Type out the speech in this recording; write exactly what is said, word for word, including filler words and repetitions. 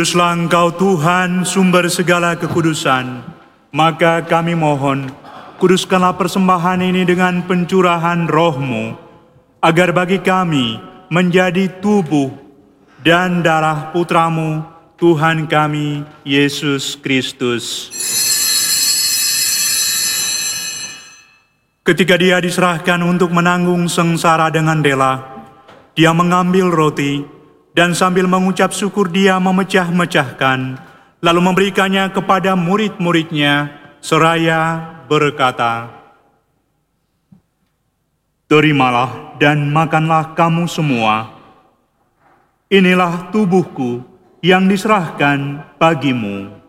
Kuduslah Engkau Tuhan, sumber segala kekudusan. Maka kami mohon, kuduskanlah persembahan ini dengan pencurahan Roh-Mu, agar bagi kami menjadi tubuh dan darah Putra-Mu, Tuhan kami, Yesus Kristus. Ketika Dia diserahkan untuk menanggung sengsara dengan rela, Dia mengambil roti, dan sambil mengucap syukur Dia memecah-mecahkan, lalu memberikannya kepada murid-muridnya, seraya berkata, "Terimalah dan makanlah kamu semua. Inilah tubuhku yang diserahkan bagimu."